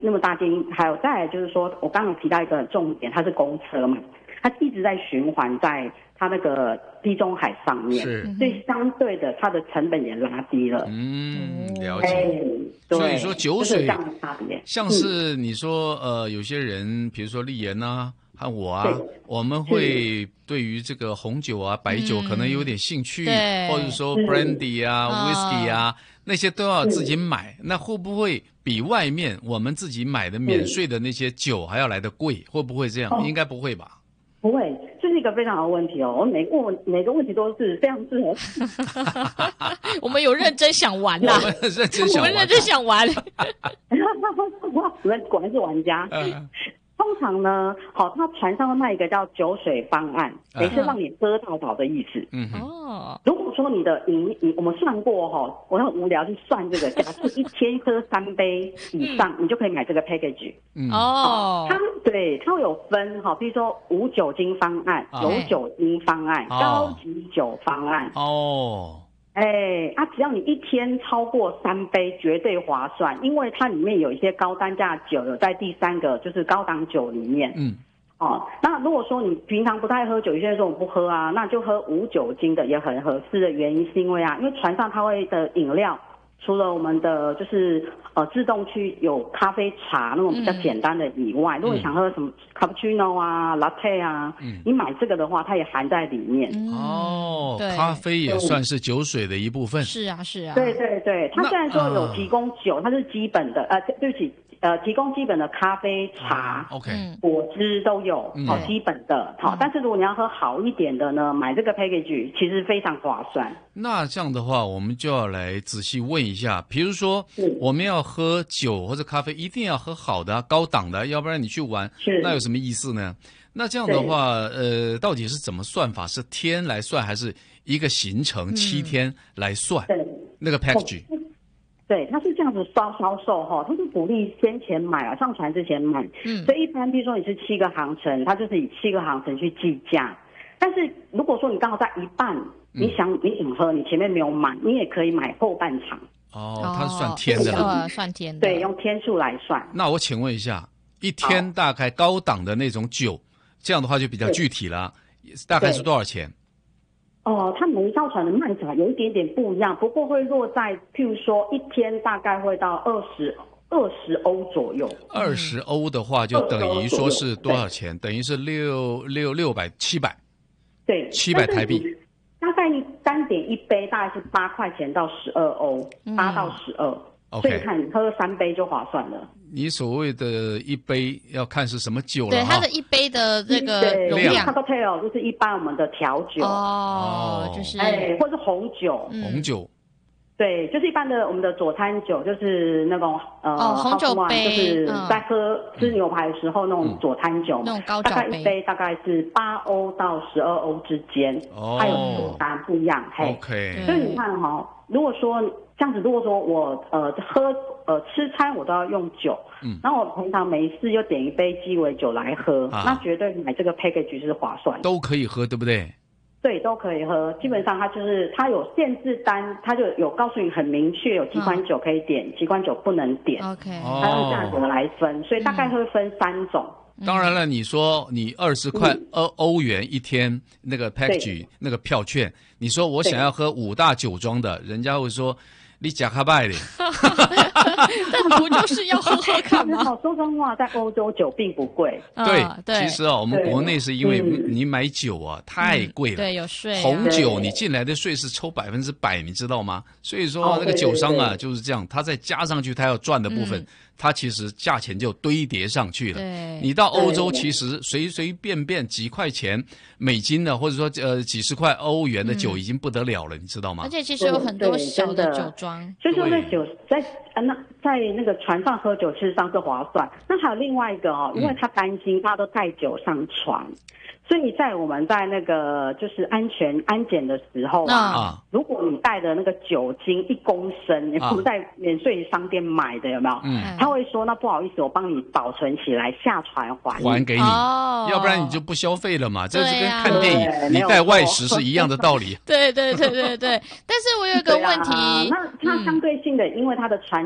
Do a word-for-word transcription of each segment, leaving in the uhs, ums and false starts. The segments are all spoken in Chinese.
那么大间，还有再来就是说，我刚刚提到一个重点，它是公车嘛，它一直在循环在它那个地中海上面， 是， 所以相对的它的成本也拉低了。 嗯，了解。 哎， 所以说酒水， 就是像是你说呃，有些人比如说丽妍啊。和我啊，我们会对于这个红酒啊、白酒可能有点兴趣， 嗯、 或者说 brandy 啊、嗯、whisky 啊，那些都要自己买。那会不会比外面我们自己买的免税的那些酒还要来得贵？会不会这样？ 哦、 应该不会吧？ 不会，这是一个非常好的问题哦。我每问每个问题都是非常适合。 我们有认真想玩啦， 我们认真想玩， 我们认真想玩。 我们果然是玩家。嗯通常呢，好，他船上会卖一个叫酒水方案，也是让你喝到饱的意思。 嗯哦， 如果说你的饮，你我们算过哈，我很无聊去算这个，假设一天喝三杯以上，你就可以买这个 package。 嗯哦， 它对它会有分哈，比如说无酒精方案、有酒精方案、高级酒方案。 哦。 哎，啊，只要你一天超过三杯，绝对划算，因为它里面有一些高单价酒，有在第三个就是高档酒里面。 嗯， 哦，那如果说你平常不太喝酒，有些人说我不喝啊，那就喝无酒精的也很合适的原因是因为啊，因为船上它会的饮料，除了我们的就是呃自动区有咖啡茶那种比较简单的以外，嗯、如果你想喝什么 cappuccino 啊、latte 啊，嗯、你买这个的话，它也含在里面。 嗯、哦，咖啡也算是酒水的一部分。 是啊，是啊。 对对对，它虽然说有提供酒，它是基本的，呃，对不起。呃，提供基本的咖啡、茶、 嗯、OK， 果汁都有，好、嗯、基本的，好、嗯。但是如果你要喝好一点的呢，买这个 package 其实非常划算。 那这样的话，我们就要来仔细问一下，比如说我们要喝酒或者咖啡，一定要喝好的、高档的，要不然你去玩，那有什么意思呢？那这样的话，呃，到底是怎么算法？是天来算，还是一个行程七天来算？ 对、嗯， 那个 package。 对，它是这样子销销售哈，它是鼓励先前买啊，上船之前买。嗯，所以一般比如说你是七个航程，它就是以七个航程去计价。但是如果说你刚好在一半，嗯、你想你想喝，你前面没有买，你也可以买后半场。 哦，它是算天的了，算天的。 对，用天数来算。 那我请问一下，一天大概高档的那种酒，这样的话就比较具体了，大概是多少钱？ 哦，它每一艘船的卖法有一点点不一样，不过会落在，譬如说一天大概会到二十二十欧左右。 二十欧的话，就等于说是多少钱？等于是六六六百七百。 对， 七百台币。 大概你单点一杯大概是八块钱到十二欧，八到十二。所以看你喝三杯就划算了。 你所谓的一杯要看是什么酒了， 对，它的一杯的那个容量 ，cocktail 就是一般我们的调酒哦，就是哎，或是红酒， 嗯、 红酒， 对，就是一般的我们的佐餐酒，就是那种呃、 哦、红酒杯， 就是在喝、嗯、吃牛排的时候那种佐餐酒嘛， 那种高脚杯， 大概一杯大概是八欧到十二欧之间， 哦， 它有酒单不一样，嘿 ，OK， 所以你看哈、哦，如果说这样子，如果说我呃喝呃吃餐我都要用酒，嗯，然后我平常没事又点一杯鸡尾酒来喝，啊、那绝对买这个 package 是划算的， 都可以喝，对不对？ 对，都可以喝。基本上它就是它有限制单，它就有告诉你很明确，有几款酒可以点，嗯、几款酒不能点。 OK， 它用价格来分，所以大概会分三种。 嗯、当然了，你说你二十块欧欧元一天那个 package 那个票券，你说我想要喝五大酒庄的，人家会说。你假卡拜的， 但不就是要喝喝看吗？ 说真话，在欧洲酒并不贵。 对， 啊、对其实啊，我们国内是因为你买酒啊、嗯、太贵了， 对，有税、啊。 红酒你进来的税是抽百分之百，你知道吗？所以说那个酒商啊、哦、就是这样，他再加上去他要赚的部分。嗯它其实价钱就堆叠上去了。 对， 你到欧洲其实随随便便几块钱美金的，或者说呃几十块欧元的酒已经不得了了，嗯、你知道吗？ 而且其实有很多小的酒庄， 所以说在酒在呃那在那个船上喝酒，事实上是划算。那还有另外一个哦，因为他担心大家都带酒上船。嗯所以在我们在那个就是安全安检的时候啊，啊如果你带的那个酒精一公升，你不是在免税商店买的，有没有？嗯，他会说那不好意思，我帮你保存起来，下船还还给你， 哦、 要不然你就不消费了嘛。这是跟看电影、啊、你带外食是一样的道理。 对对对对对。但是我有一个问题， 啊、那它相对性的，嗯、因为它的船价稍微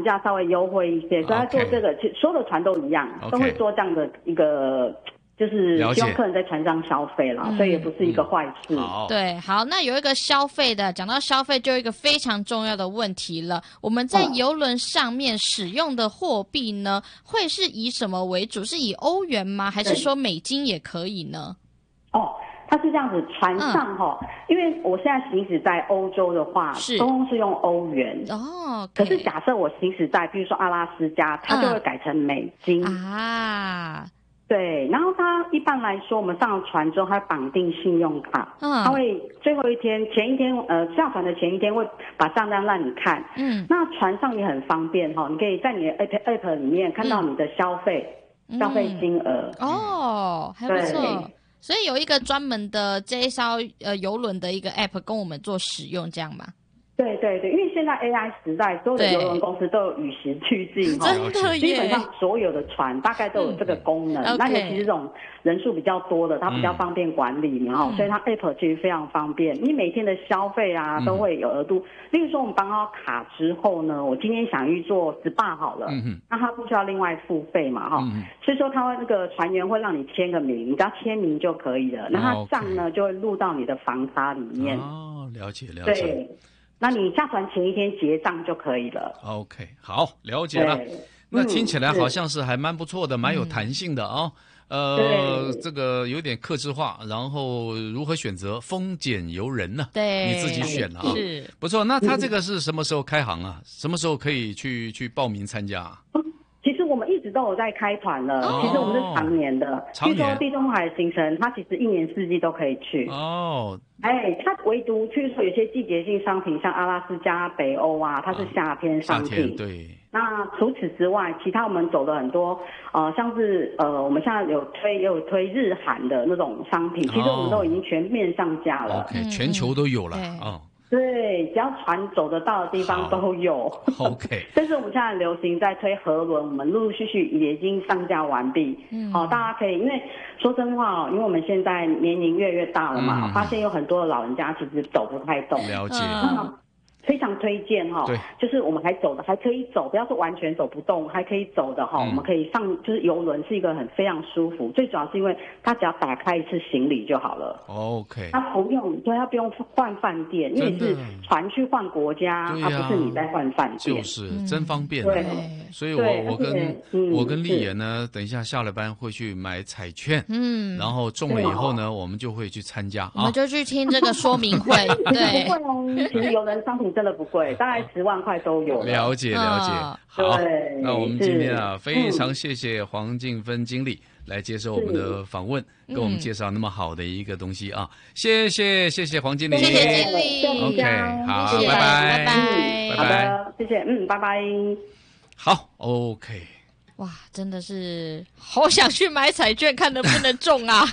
优惠一些，所以他做这个，其实所有的船都一样， Okay. 都会做这样的一个。就是希望客人在船上消费啦，所以也不是一个坏事。 嗯、好对，好，那有一个消费的，讲到消费就有一个非常重要的问题了。我们在邮轮上面使用的货币呢，会是以什么为主？是以欧元吗？还是说美金也可以呢？ 哦，它是这样子，船上哈、嗯，因为我现在行驶在欧洲的话， 是都是用欧元哦。 可是假设我行驶在，比如说阿拉斯加，它就会改成美金、 嗯、啊。 对，然后它一般来说，我们上了船之后，它绑定信用卡，嗯，它会最后一天、前一天，呃，下船的前一天会把账单让你看，嗯，那船上也很方便哈、哦，你可以在你的 app app 里面看到你的消费、嗯、消费金额， 哦，还不错，所以有一个专门的这一艘呃邮轮的一个 app 供我们做使用，这样吗？ 对对对，因为现在 A I 时代，所有的邮轮公司都有与时俱进哈， 真的耶， 基本上所有的船大概都有这个功能。嗯、那尤其是这种人数比较多的，它比较方便管理，然后、嗯、所以它 App 其实非常方便。你每天的消费啊都会有额度，嗯、例如说我们绑好卡之后呢，我今天想去做 S P A 好了，嗯、那它不需要另外付费嘛哈、嗯，所以说它会那个船员会让你签个名，你只要签名就可以了，那它账呢就会入到你的房卡里面。 哦，了解了解。 对。那你下船前一天结账就可以了。 OK， 好，了解了。那听起来好像是还蛮不错的，蛮有弹性的啊、哦。呃，这个有点客制化，然后如何选择丰俭由人呢？ 对， 你自己选了啊。 是， 不错。那他这个是什么时候开航啊？什么时候可以去去报名参加啊？ 其实我们一直都有在开团了，哦、其实我们是常年的。 常年。 比如说地中海行程，它其实一年四季都可以去。 哦。 哎，它唯独去说有些季节性商品，像阿拉斯加、北欧啊，它是夏天商品。 夏天对。 那除此之外，其他我们走了很多，呃，像是呃，我们现在有推也有推日韩的那种商品，其实我们都已经全面上架了。 OK， 全球都有了啊。哦对，只要船走得到的地方都有。 OK， 但是我们现在流行在推河轮，我们陆陆续续也已经上架完毕。嗯，好、哦，大家可以，因为说真话哦，因为我们现在年龄越来越大了嘛，嗯、发现有很多的老人家其实走不太动。 了解。 嗯非常推荐哈、哦，就是我们还走的还可以走，不要说完全走不动，还可以走的哈、哦嗯，我们可以上，就是邮轮是一个很非常舒服，最主要是因为它只要打开一次行李就好了。 OK， 它不用，对，它不用换饭店，因为你是船去换国家，而、啊、不是你在换饭店， 就是真方便、啊。 对， 所以我我跟、嗯、我跟丽妍呢，等一下下了班会去买彩券，嗯，然后中了以后呢，我们就会去参加， 我们就去听这个说明会。对， 不会哦，其实邮轮商品真的不贵，大概十万块都有了。 了解了解， 哦、 好，那我们今天啊，非常谢谢黄静芬经理来接受我们的访问，跟我们介绍那么好的一个东西啊，谢谢谢谢黄经理， 谢谢经理 ，OK， 好， 谢谢拜拜， 拜拜， 好的，谢谢，嗯，拜拜， 好 ，OK。 哇，真的是好想去买彩券，看能不能中啊！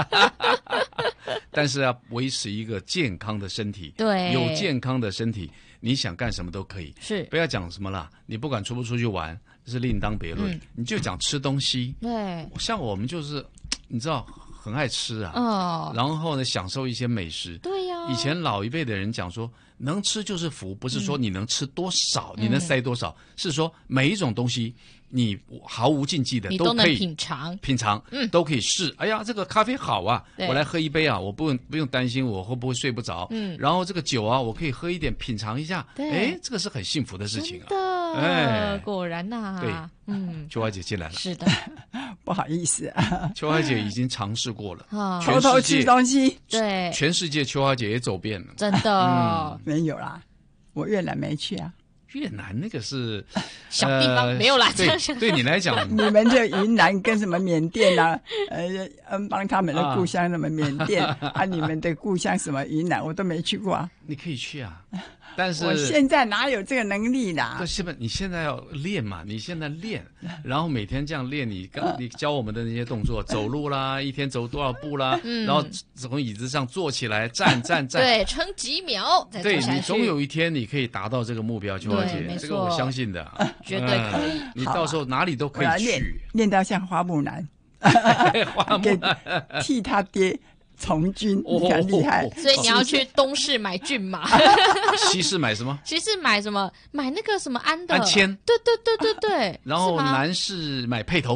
但是要维持一个健康的身体， 对， 有健康的身体，你想干什么都可以。 是， 不要讲什么啦，你不管出不出去玩，这是另当别论。嗯、你就讲吃东西， 对， 像我们就是，你知道。很爱吃啊， 哦， 然后呢，享受一些美食。 对呀、啊， 以前老一辈的人讲说，能吃就是福，不是说你能吃多少，嗯、你能塞多少，嗯、是说每一种东西你毫无禁忌的都可以品尝， 品尝，嗯，都可以试。哎呀，这个咖啡好啊，我来喝一杯啊，我不用不用担心我会不会睡不着。嗯，然后这个酒啊，我可以喝一点品尝一下。哎，这个是很幸福的事情啊。 真的，哎，果然呐、啊。 对， 嗯， 秋华姐进来了。 是的， 不好意思啊， 秋华姐已经尝试过了， 哦、 偷偷吃东西。 对， 全世界秋华姐也走遍了。 真的， 嗯、没有啦，我越南没去啊。 越南那个是小地方、呃、没有啦， 对，对你来讲， 你们这云南跟什么缅甸啊，呃，恩邦他们的故乡什么缅甸 啊, 啊，你们的故乡什么云南，我都没去过啊。 你可以去啊，但是我现在哪有这个能力啦？ 是不是？你现在要练嘛？你现在练，然后每天这样练，你刚你教我们的那些动作，走路啦，一天走多少步啦，嗯、然后从椅子上坐起来，站站站， 对，撑几秒再对你总有一天你可以达到这个目标，秋华姐，这个我相信的， 绝对可以。 嗯、你到时候哪里都可以去， 练练到像花木兰， 花木兰替他爹从军，你看厉害。 所以你要去东市买骏马， 西市买什么？ 西市买什么？买那个什么安的安谦。 对对对对对。 然后南市买辔头。